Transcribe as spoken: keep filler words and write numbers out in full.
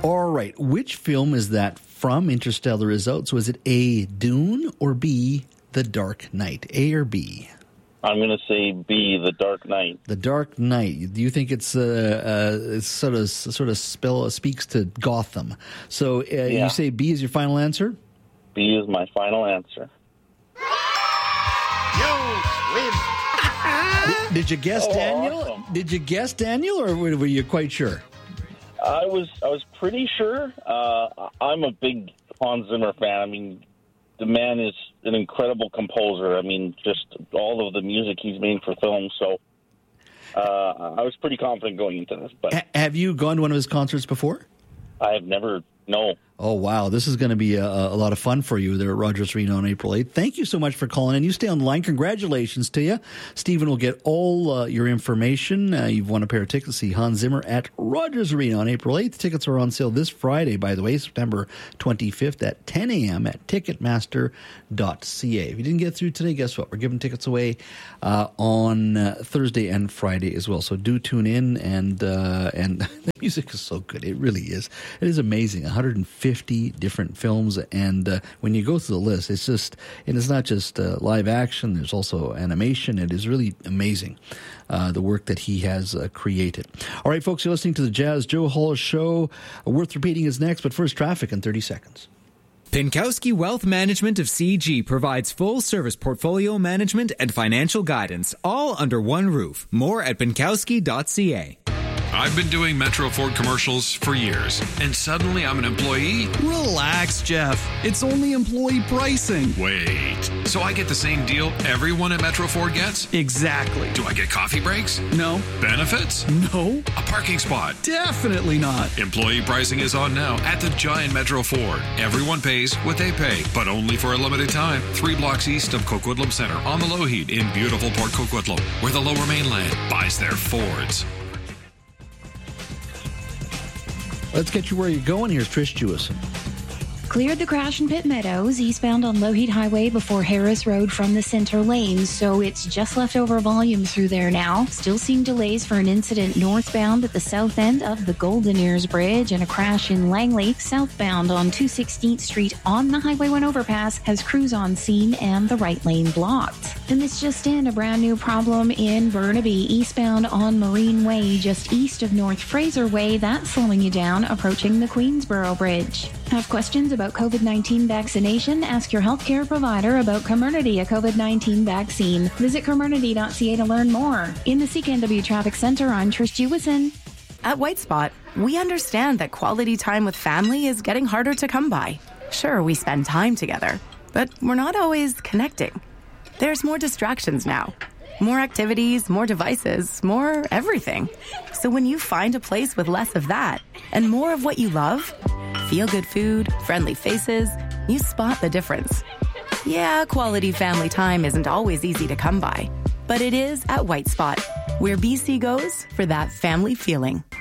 All right. Which film is that from? Interstellar is out. So is it A, Dune, or B, The Dark Knight? A or B? I'm going to say B, The Dark Knight. The Dark Knight. Do you think it's uh, uh, it's sort of sort of spell speaks to Gotham? So uh, Yeah. you say B is your final answer? B is my final answer. Did, did you guess Oh, Daniel? awesome. Did you guess Daniel, or were were you quite sure? I was I was pretty sure. Uh, I'm a big Hans Zimmer fan. I mean, the man is an incredible composer. I mean, just all of the music he's made for films. So uh, I was pretty confident going into this. But Ha- have you gone to one of his concerts before? I have never, no. Oh, wow. This is going to be a, a lot of fun for you there at Rogers Arena on April eighth. Thank you so much for calling in. You stay on the line. Congratulations to you. Stephen will get all uh, your information. Uh, you've won a pair of tickets to see Hans Zimmer at Rogers Arena on April eighth. Tickets are on sale this Friday, by the way, September twenty-fifth at ten a.m. at ticketmaster dot c a. If you didn't get through today, guess what? We're giving tickets away uh, on uh, Thursday and Friday as well. So do tune in, and uh, and the music is so good. It really is. It is amazing. one hundred fifty different films, and uh, when you go through the list, it's just, and it's not just uh, live action, there's also animation. It is really amazing, uh, the work that he has uh, created. All right, folks, you're listening to the Jazz Joe Hall Show. Uh, Worth Repeating is next, but first, traffic in thirty seconds. Pinkowski Wealth Management of C G provides full-service portfolio management and financial guidance, all under one roof. More at pinkowski dot c a. I've been doing Metro Ford commercials for years, and suddenly I'm an employee? Relax, Jeff. It's only employee pricing. Wait. So I get the same deal everyone at Metro Ford gets? Exactly. Do I get coffee breaks? No. Benefits? No. A parking spot? Definitely not. Employee pricing is on now at the Giant Metro Ford. Everyone pays what they pay, but only for a limited time. Three blocks east of Coquitlam Center on the Lougheed in beautiful Port Coquitlam, where the Lower Mainland buys their Fords. Let's get you where you're going. Here's Trish Jewison. Cleared the crash in Pitt Meadows, eastbound on Lougheed Highway before Harris Road from the center lanes, so it's just leftover volume through there now. Still seeing delays for an incident northbound at the south end of the Golden Ears Bridge, and a crash in Langley. Southbound on two sixteenth Street on the Highway one overpass has crews on scene and the right lane blocked. And this just in, a brand new problem in Burnaby, eastbound on Marine Way, just east of North Fraser Way. That's slowing you down approaching the Queensboro Bridge. Have questions about COVID nineteen vaccination? Ask your healthcare provider about Comirnaty, a COVID nineteen vaccine. Visit comirnaty dot c a to learn more. In the C K N W Traffic Center, I'm Trish Jewison. At White Spot, we understand that quality time with family is getting harder to come by. Sure, we spend time together, but we're not always connecting. There's more distractions now. More activities, more devices, more everything. So when you find a place with less of that and more of what you love, feel-good food, friendly faces, you spot the difference. Yeah, quality family time isn't always easy to come by, but it is at White Spot, where B C goes for that family feeling.